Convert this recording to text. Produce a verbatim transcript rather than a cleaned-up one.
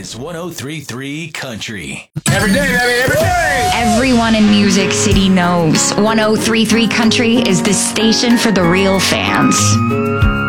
is one oh three point three Country. Every day, baby, every day! Everyone in Music City knows one oh three point three Country is the station for the real fans.